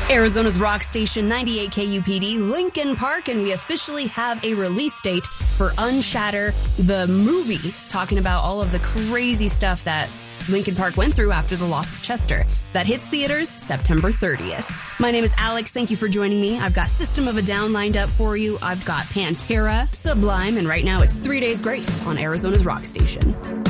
Arizona's rock station 98 KUPD, Lincoln Park, and we officially have a release date for Unshatter, the movie, talking about all of the crazy stuff that Lincoln Park went through after the loss of Chester. That hits theaters September 30th. My name is Alex. Thank you for joining me. I've got System of a Down lined up for you. I've got Pantera, Sublime, and right now it's 3 Days Grace on Arizona's rock station.